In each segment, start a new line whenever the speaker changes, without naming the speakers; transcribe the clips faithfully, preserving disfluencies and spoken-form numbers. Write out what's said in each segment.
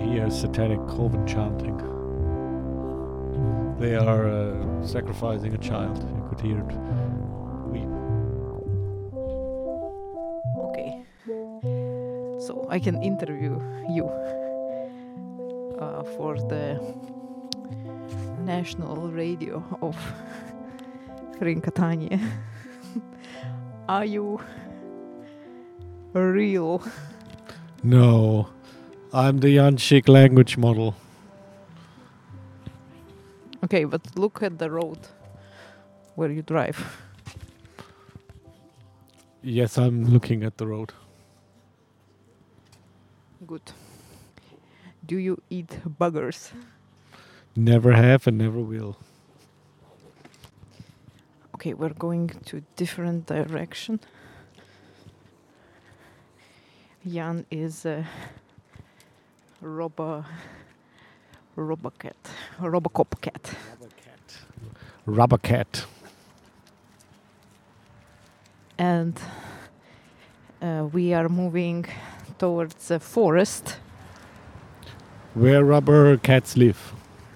hear satanic coven chanting. They are uh, sacrificing a child. You could hear it weep.
Okay. So I can interview you uh, for the national radio of Frinkatania. Are you real?
No, I'm the Yanchik language model.
Okay, but look at the road where you drive.
Yes, I'm looking at the road.
Good. Do you eat buggers?
Never have and never will.
Okay, we're going to different direction. Jan is a robo robocat, robocop cat.
Rubber cat. Rubber cat.
And uh, we are moving towards the forest.
Where rubber cats live.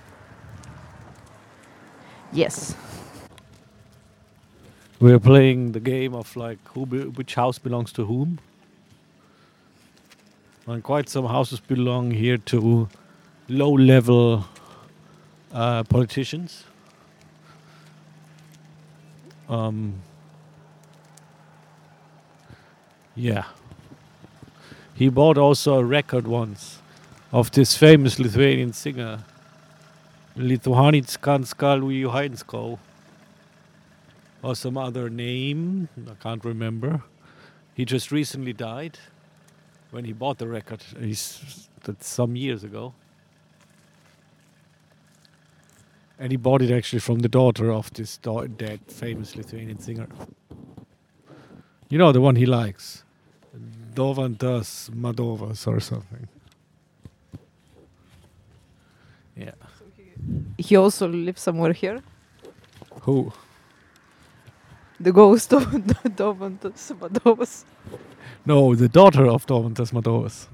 Yes.
We're playing the game of like who be, which house belongs to whom. And quite some houses belong here to low-level uh, politicians. Um, yeah. He bought also a record once of this famous Lithuanian singer, Lituanickanska Luihainsko, or some other name, I can't remember. He just recently died when he bought the record. He's, that's some years ago. And he bought it actually from the daughter of this da- dead famous Lithuanian singer. You know, the one he likes. Dovantas Madovas or something. Yeah.
He also lives somewhere here.
Who?
The ghost of Dovantas Madovas.
No, the daughter of Dovantas Madovas.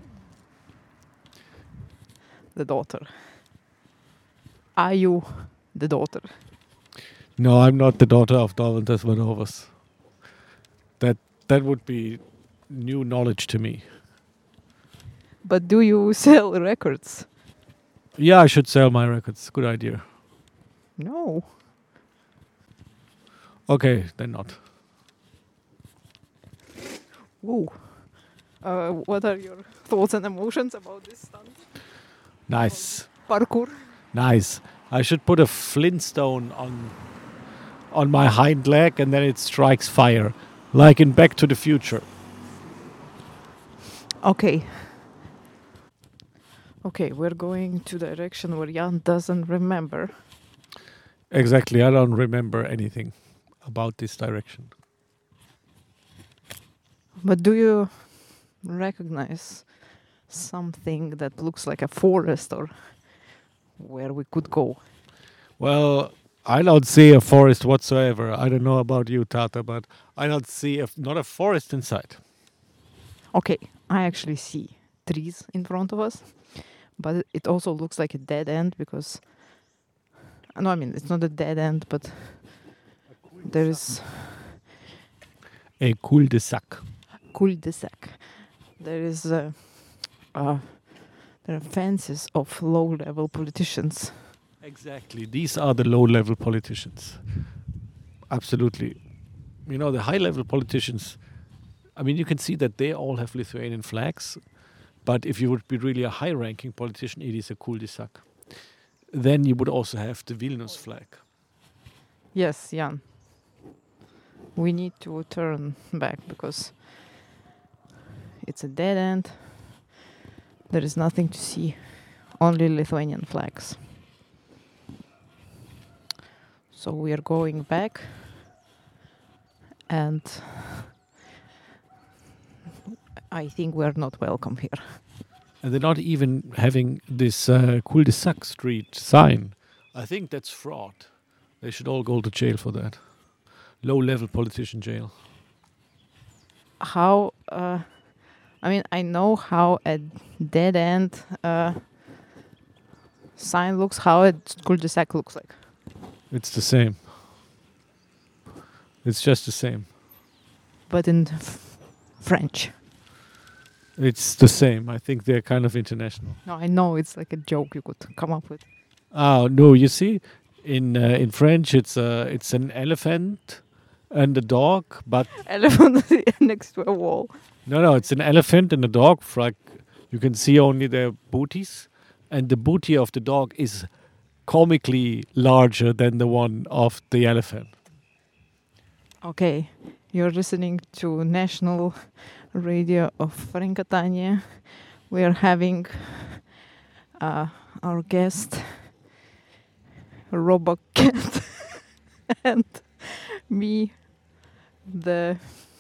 The daughter. Are you the daughter?
No, I'm not the daughter of Dovantas Madovas. That that would be new knowledge to me.
But do you sell records?
Yeah, I should sell my records. Good idea.
No.
Okay, then not.
Whoa. Uh, what are your thoughts and emotions about this stunt?
Nice.
Parkour.
Nice. I should put a flintstone on on my hind leg and then it strikes fire. Like in Back to the Future.
Okay. Okay, we're going to the direction where Jan doesn't remember.
Exactly, I don't remember anything about this direction.
But do you recognize something that looks like a forest or where we could go?
Well, I don't see a forest whatsoever. I don't know about you, Tata, but I don't see a, not a forest in sight.
Okay, I actually see trees in front of us, but it also looks like a dead end because... No, I mean, it's not a dead end, but there is...
A cul-de-sac.
Cul-de-sac. There is... Uh, uh, there are fences of low-level politicians.
Exactly. These are the low-level politicians. Absolutely. You know, the high-level politicians, I mean, you can see that they all have Lithuanian flags, but if you would be really a high-ranking politician, it is a cul-de-sac. Then you would also have the Vilnius flag.
Yes, Jan. We need to turn back because it's a dead end. There is nothing to see. Only Lithuanian flags. So we are going back and I think we are not welcome here.
And they're not even having this uh, cul-de-sac street sign. I think that's fraud. They should all go to jail for that. Low-level politician jail.
How, uh, I mean, I know how a dead end uh, sign looks, how a cul-de-sac looks like.
It's the same. It's just the same.
But in f- French.
It's the same. I think they're kind of international.
No, I know it's like a joke you could come up with.
Oh no! You see, in uh, in French, it's uh, it's an elephant and a dog, but
Elephant next to a wall.
no, no, it's an elephant and a dog. Like you can see only their booties, and the booty of the dog is comically larger than the one of the elephant.
Okay, you're listening to National Radio of Francatania. We are having uh, our guest, Robocat, and me, the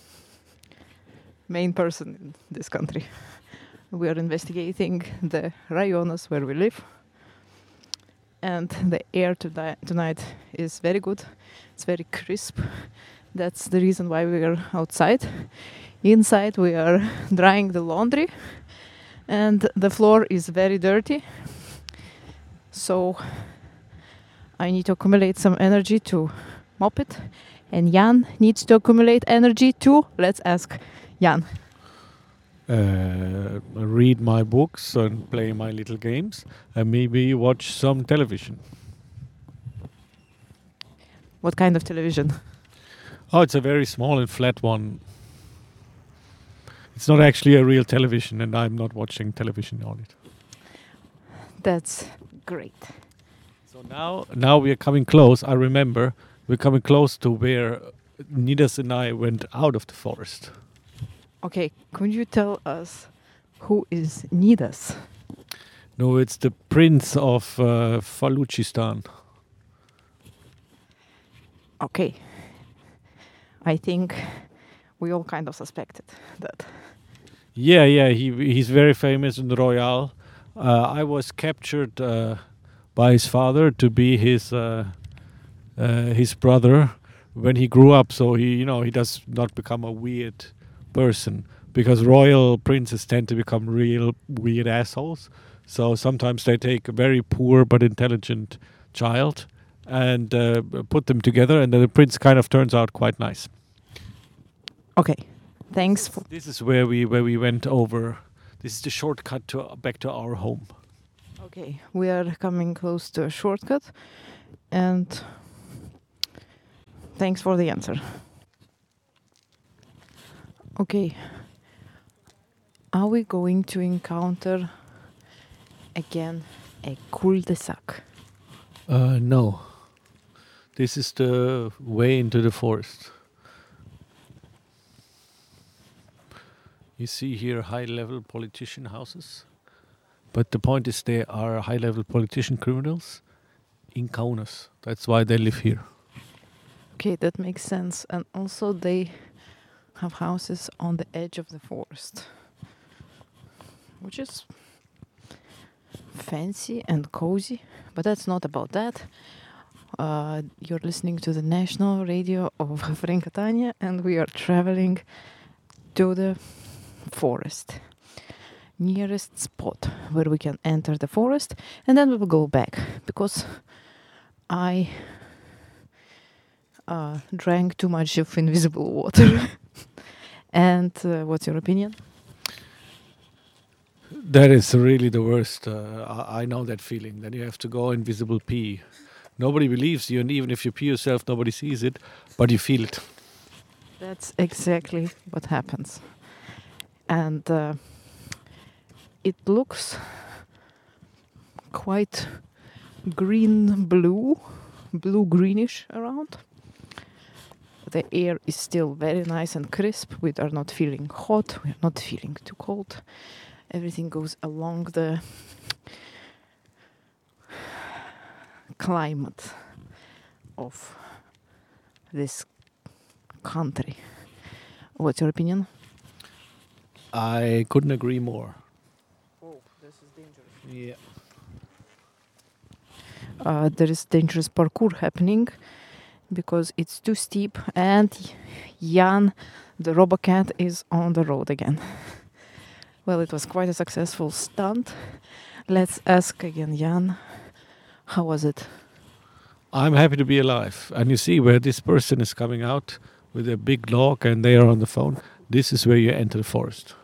main person in this country. We are investigating the rayonas where we live. And the air to tonight is very good. It's very crisp. That's the reason why we are outside. Inside we are drying the laundry and the floor is very dirty. So I need to accumulate some energy to mop it. And Jan needs to accumulate energy too. Let's ask Jan.
Uh, read my books and play my little games and maybe watch some television.
What kind of television?
Oh, it's a very small and flat one. It's not actually a real television, and I'm not watching television on it.
That's great.
So now, now we are coming close. I remember we're coming close to where Nidas and I went out of the forest.
Okay, could you tell us who is Nidas?
No, it's the prince of uh, Faluchistan.
Okay. I think we all kind of suspected that.
Yeah, yeah, he he's very famous in the Royal. Uh, I was captured uh, by his father to be his uh, uh, his brother when he grew up. So he, you know, he does not become a weird person because royal princes tend to become real weird assholes. So sometimes they take a very poor but intelligent child and uh, put them together, and then the prince kind of turns out quite nice.
Okay, thanks. For
This is where we where we went over. This is the shortcut to back to our home.
okay, we are coming close to a shortcut, and thanks for the answer. Okay, are we going to encounter again a cul-de-sac?
Uh, no. This is the way into the forest. You see here high-level politician houses. But the point is they are high-level politician criminals in Kaunas. That's why they live here.
Okay, that makes sense. And also they have houses on the edge of the forest, which is fancy and cozy. But that's not about that. Uh, you're listening to the National Radio of Francatania, and we are traveling to the forest, nearest spot where we can enter the forest, and then we will go back because I uh, drank too much of invisible water. And uh, what's your opinion?
That is really the worst. Uh, I, I know that feeling. Then you have to go invisible pee. Nobody believes you, and even if you pee yourself, nobody sees it, but you feel it.
That's exactly what happens. And uh, it looks quite green-blue, blue-greenish around. The air is still very nice and crisp. We are not feeling hot. We are not feeling too cold. Everything goes along the climate of this country. What's your opinion?
I couldn't agree more.
Oh, this is dangerous.
Yeah.
Uh, there is dangerous parkour happening because it's too steep, and Jan, the Robocat, is on the road again. Well, it was quite a successful stunt. Let's ask again Jan, How was it?
I'm happy to be alive. And you see where this person is coming out with a big log and they are on the phone. This is where you enter the forest.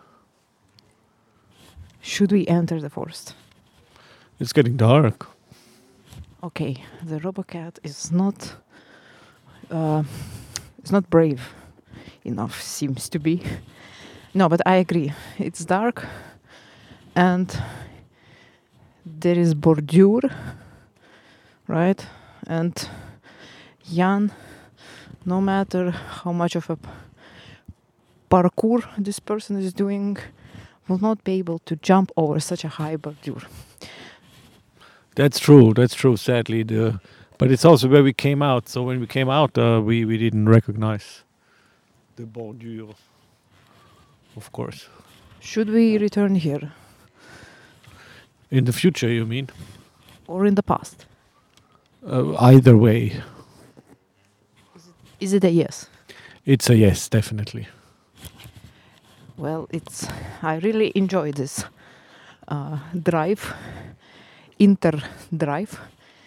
Should we enter the forest?
It's getting dark.
Okay, the RoboCat is not uh, it's not brave enough, seems to be. No, but I agree. It's dark, and there is bordure, right? And Jan, no matter how much of a parkour this person is doing, will not be able to jump over such a high bordure.
That's true. That's true. Sadly, the but it's also where we came out. So when we came out, uh, we we didn't recognize the bordure. Of course.
Should we return here?
In the future, you mean?
Or in the past?
Uh, either way,
Is it a yes?
it's a yes, definitely.
Well, it's. I really enjoy this uh, drive, inter drive.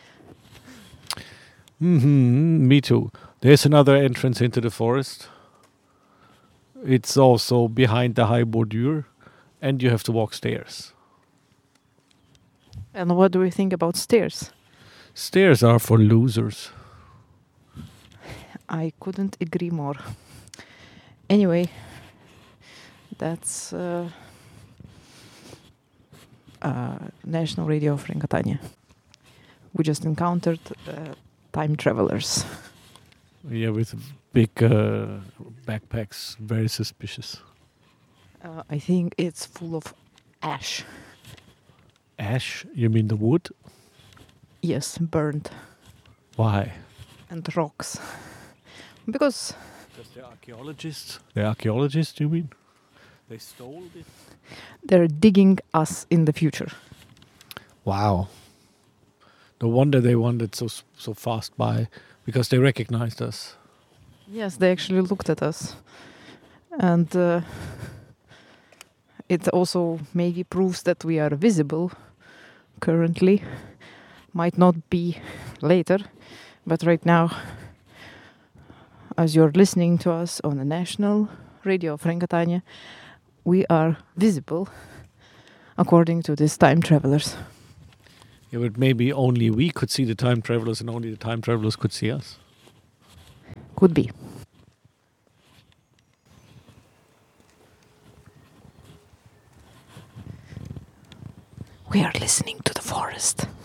Hmm. Me too. There's another entrance into the forest. It's also behind the high bordure, and you have to walk stairs.
And what do we think about stairs?
Stairs are for losers.
I couldn't agree more. Anyway, that's uh, uh, National Radio of Catania. We just encountered uh, time travelers.
Yeah, with big uh, backpacks, very suspicious.
Uh, I think it's full of ash.
Ash? You mean the wood?
Yes, burned.
Why?
And rocks. Because
Because they're archaeologists. They're archaeologists, you mean? They stole it?
they're digging us in the future.
Wow. No wonder they wandered so s- so fast by, because they recognized us.
Yes, they actually looked at us. And uh, it also maybe proves that we are visible currently. Might not be later, but right now, as you're listening to us on the National Radio of Catania, we are visible according to these time travelers.
Yeah, but maybe only we could see the time travelers and only the time travelers could see us.
Could be. We are listening to the forest.